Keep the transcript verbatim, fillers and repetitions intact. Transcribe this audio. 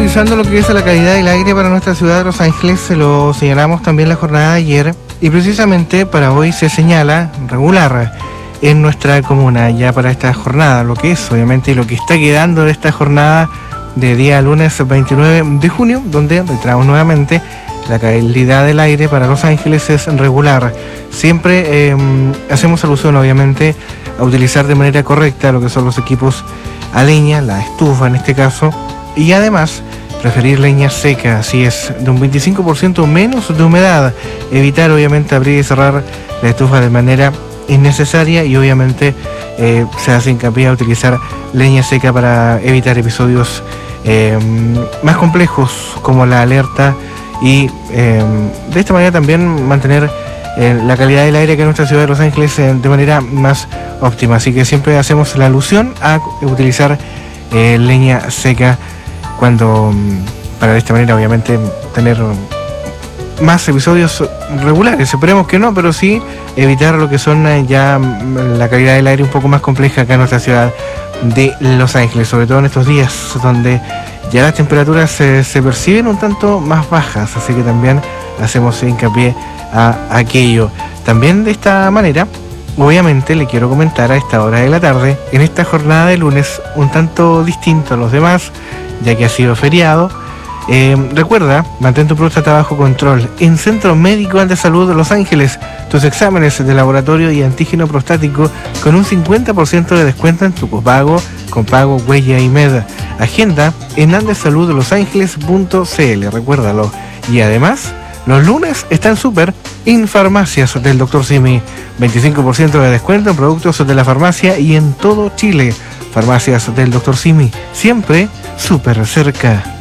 revisando lo que es la calidad del aire para nuestra ciudad de Los Ángeles. Se lo señalamos también la jornada de ayer y precisamente para hoy se señala regular en nuestra comuna ya para esta jornada, lo que es obviamente lo que está quedando de esta jornada de día lunes veintinueve de junio, donde reiteramos nuevamente la calidad del aire para Los Ángeles es regular. Siempre eh, hacemos alusión obviamente a utilizar de manera correcta lo que son los equipos a leña, la estufa en este caso, y además preferir leña seca, así es, de un veinticinco por ciento menos de humedad, evitar obviamente abrir y cerrar la estufa de manera innecesaria y obviamente eh, se hace hincapié a utilizar leña seca para evitar episodios eh, más complejos como la alerta y eh, de esta manera también mantener eh, la calidad del aire que en nuestra ciudad de Los Ángeles eh, de manera más óptima, así que siempre hacemos la alusión a utilizar eh, leña seca cuando para de esta manera obviamente tener más episodios regulares, esperemos que no, pero sí evitar lo que son eh, ya la calidad del aire un poco más compleja acá en nuestra ciudad de Los Ángeles, sobre todo en estos días donde ya las temperaturas eh, se perciben un tanto más bajas, así que también hacemos hincapié a aquello. También de esta manera, obviamente le quiero comentar a esta hora de la tarde, en esta jornada de lunes, un tanto distinto a los demás, ya que ha sido feriado. Eh, recuerda, mantén tu próstata bajo control. En Centro Médico de Salud de Los Ángeles, tus exámenes de laboratorio y antígeno prostático con un cincuenta por ciento de descuento en tu copago, con pago Huella y Med. Agenda en andesalud los ángeles punto c l, recuérdalo. Y además, los lunes están súper en farmacias del doctor Simi. veinticinco por ciento de descuento en productos de la farmacia y en todo Chile. Farmacias del doctor Simi, siempre súper cerca.